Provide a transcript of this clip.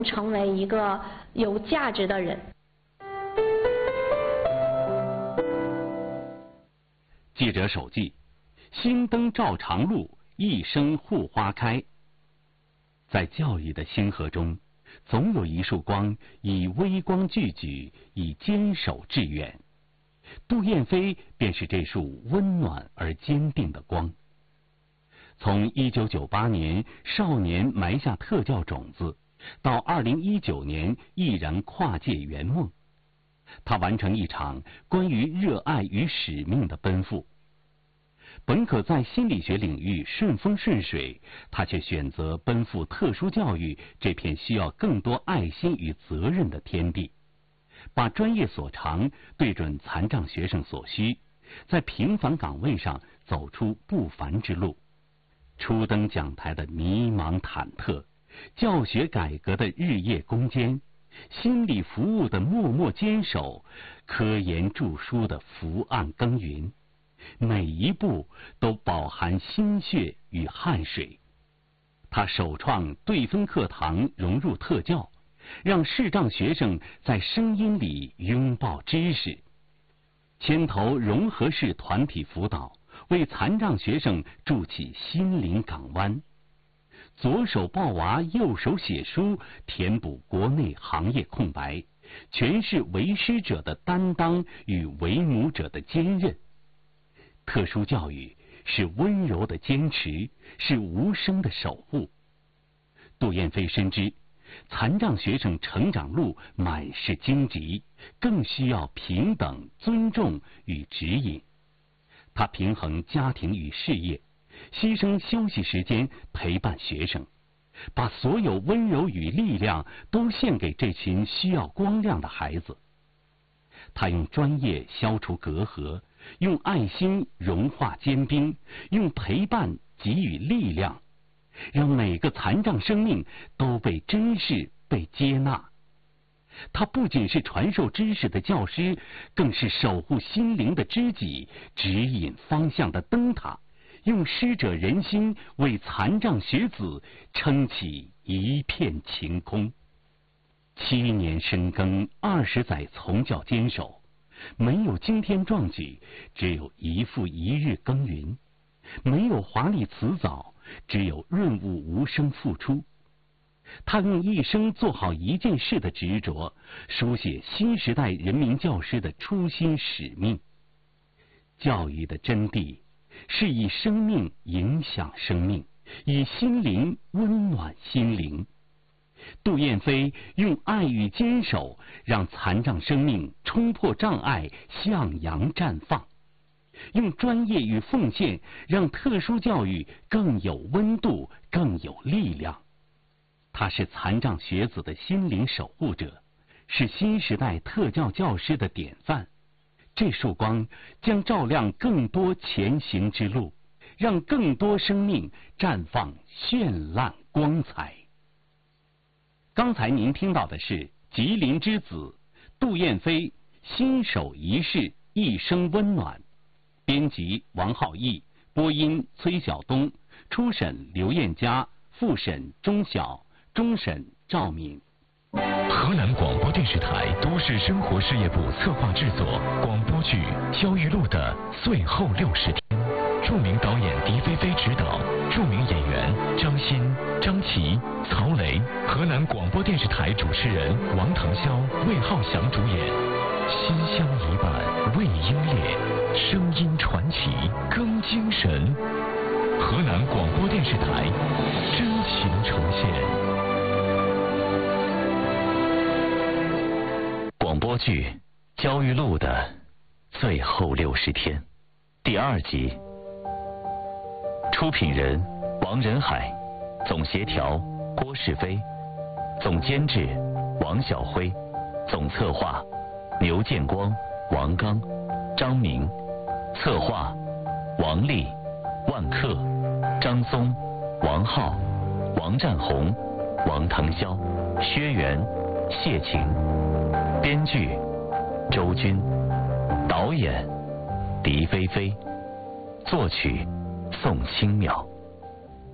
成为一个有价值的人。 记者手记：新灯照常路，一生护花开。在教育的星河中，总有一束光以微光聚举，以坚守致远。杜燕飞便是这束温暖而坚定的光。从1998年少年埋下特教种子，到2019年毅然跨界圆梦，他完成一场关于热爱与使命的奔赴。本可在心理学领域顺风顺水，他却选择奔赴特殊教育这片需要更多爱心与责任的天地，把专业所长对准残障学生所需，在平凡岗位上走出不凡之路。初登讲台的迷茫忐忑，教学改革的日夜攻坚，心理服务的默默坚守，科研著书的伏案耕耘，每一步都饱含心血与汗水。他首创对分课堂融入特教，让视障学生在声音里拥抱知识，牵头融合式团体辅导，为残障学生筑起心灵港湾。左手抱娃，右手写书，填补国内行业空白，诠释为师者的担当与为母者的坚韧。特殊教育是温柔的坚持，是无声的守护。杜燕飞深知，残障学生成长路满是荆棘，更需要平等、尊重与指引。他平衡家庭与事业，牺牲休息时间陪伴学生，把所有温柔与力量都献给这群需要光亮的孩子。他用专业消除隔阂，用爱心融化坚冰，用陪伴给予力量，让每个残障生命都被珍视、被接纳。他不仅是传授知识的教师，更是守护心灵的知己，指引方向的灯塔，用师者仁心为残障学子撑起一片晴空。7年深耕，20载从教坚守，没有惊天壮举，只有一复一日耕耘；没有华丽辞藻，只有润物无声付出。他用一生做好一件事的执着，书写新时代人民教师的初心使命。教育的真谛是以生命影响生命，以心灵温暖心灵。杜燕飞用爱与坚守，让残障生命冲破障碍，向阳绽放；用专业与奉献，让特殊教育更有温度，更有力量。他是残障学子的心灵守护者，是新时代特教教师的典范。这束光将照亮更多前行之路，让更多生命绽放绚烂光彩。刚才您听到的是吉林之子杜燕飞心守一世，一生温暖。编辑王浩毅，播音崔晓东，初审刘艳佳，复审钟晓，终审赵敏。 河南广播电视台都市生活事业部策划制作广播剧《焦裕禄的最后60天》，著名导演狄菲菲执导，著名演员张欣、张琪、曹雷，河南广播电视台主持人王腾霄、魏浩翔主演。心相一半未英烈，声音传奇更精神。河南广播电视台真情呈现。广播剧《焦裕禄的最后60天》第2集。出品人王仁海，总协调郭世飞，总监制王晓辉，总策划牛建光、王刚、张明，策划王丽、万克、张松、王浩、王占红、王腾霄、薛元、谢晴。编剧周军，导演狄菲菲，作曲宋清淼。